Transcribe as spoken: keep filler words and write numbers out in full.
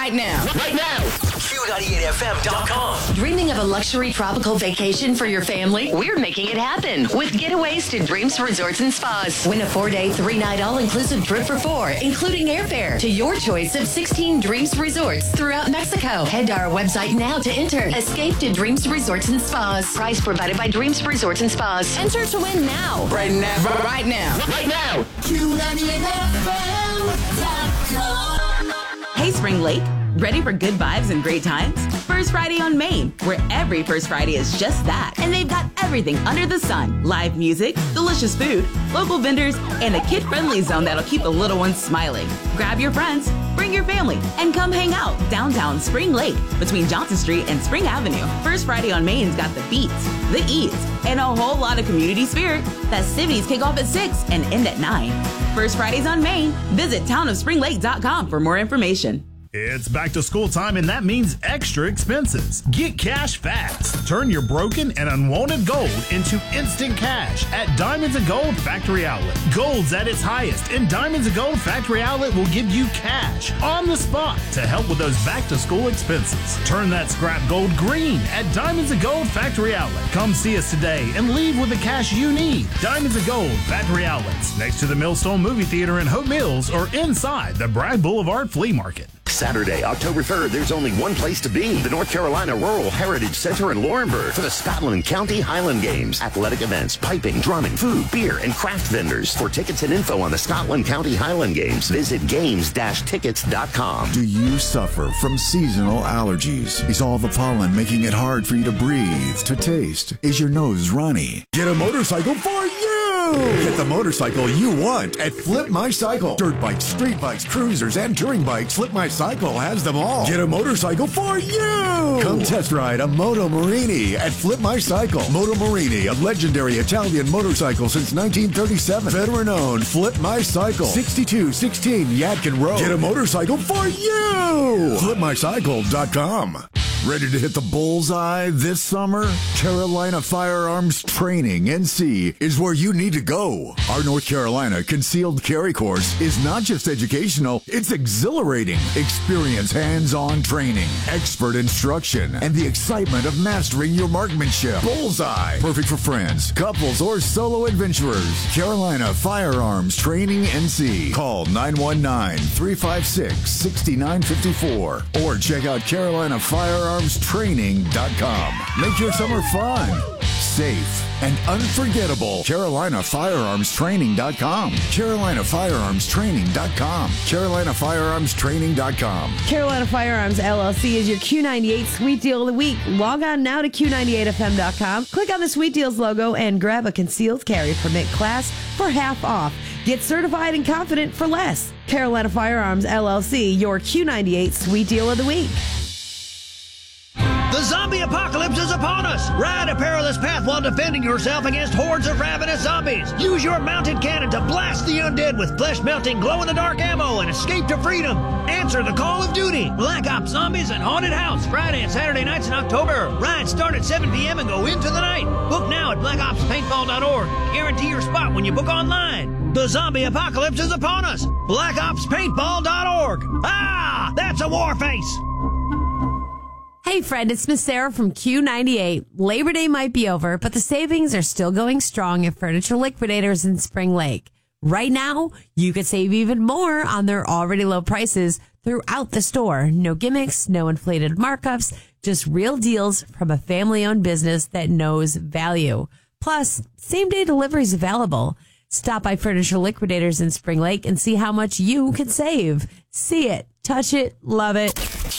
right now. Right now. Q ninety-eight F M dot com. Dreaming of a luxury tropical vacation for your family? We're making it happen with Getaways to Dreams Resorts and Spas. Win a four-day, three-night all-inclusive trip for four, including airfare to your choice of sixteen Dreams Resorts throughout Mexico. Head to our website now to enter. Escape to Dreams Resorts and Spas. Prize provided by Dreams Resorts and Spas. Enter to win now. Right now. Right now. Right now. Q ninety-eight F M dot com. Hey, Spring Lake. Ready for good vibes and great times? First Friday on Main, where every First Friday is just that. And they've got everything under the sun. Live music, delicious food, local vendors, and a kid-friendly zone that'll keep the little ones smiling. Grab your friends, bring your family, and come hang out downtown Spring Lake between Johnson Street and Spring Avenue. First Friday on Main's got the beats, the eats, and a whole lot of community spirit. Festivities kick off at six and end at nine. First Fridays on Main. Visit town of spring lake dot com for more information. It's back to school time, and that means extra expenses. Get cash fast. Turn your broken and unwanted gold into instant cash at Diamonds and Gold Factory Outlet. Gold's at its highest, and Diamonds and Gold Factory Outlet will give you cash on the spot to help with those back-to-school expenses. Turn that scrap gold green at Diamonds and Gold Factory Outlet. Come see us today and leave with the cash you need. Diamonds and Gold Factory Outlets, next to the Millstone Movie Theater in Hope Mills or inside the Bragg Boulevard Flea Market. Saturday, October third, there's only one place to be. The North Carolina Rural Heritage Center in Laurinburg for the Scotland County Highland Games. Athletic events, piping, drumming, food, beer, and craft vendors. For tickets and info on the Scotland County Highland Games, visit games dash tickets dot com. Do you suffer from seasonal allergies? Is all the pollen making it hard for you to breathe, to taste? Is your nose runny? Get a motorcycle for you! Get the motorcycle you want at Flip My Cycle. Dirt bikes, street bikes, cruisers, and touring bikes. Flip My Cycle has them all. Get a motorcycle for you! Come test ride a Moto Morini at Flip My Cycle. Moto Morini, a legendary Italian motorcycle since nineteen thirty-seven. Veteran-owned Flip My Cycle. sixty-two sixteen Yadkin Road. Get a motorcycle for you! flip my cycle dot com. Ready to hit the bullseye this summer? Carolina Firearms Training, N C, is where you need to go. Our North Carolina Concealed Carry Course is not just educational, it's exhilarating. Experience hands-on training, expert instruction, and the excitement of mastering your marksmanship. Bullseye, perfect for friends, couples, or solo adventurers. Carolina Firearms Training, N C. Call nine one nine, three five six, six nine five four or check out Carolina Firearms Training dot com. Make your summer fun, safe, and unforgettable. Carolina Firearms Training dot com. Carolina Firearms Training dot com. Carolina Firearms Training dot com. Carolina Firearms L L C is your Q ninety-eight Sweet Deal of the Week. Log on now to Q ninety-eight F M dot com. Click on the Sweet Deals logo and grab a concealed carry permit class for half off. Get certified and confident for less. Carolina Firearms L L C, your Q ninety-eight Sweet Deal of the Week. The zombie apocalypse is upon us! Ride a perilous path while defending yourself against hordes of ravenous zombies. Use your mounted cannon to blast the undead with flesh-melting, glow-in-the-dark ammo and escape to freedom. Answer the call of duty. Black Ops Zombies and Haunted House, Friday and Saturday nights in October. Rides start at seven p.m. and go into the night. Book now at black ops paintball dot org. Guarantee your spot when you book online. The zombie apocalypse is upon us. black ops paintball dot org. Ah, that's a war face. Hey friend, it's Miss Sarah from Q ninety-eight. Labor Day might be over, but the savings are still going strong at Furniture Liquidators in Spring Lake. Right now, you could save even more on their already low prices throughout the store. No gimmicks, no inflated markups, just real deals from a family-owned business that knows value. Plus, same-day delivery is available. Stop by Furniture Liquidators in Spring Lake and see how much you can save. See it, touch it, love it.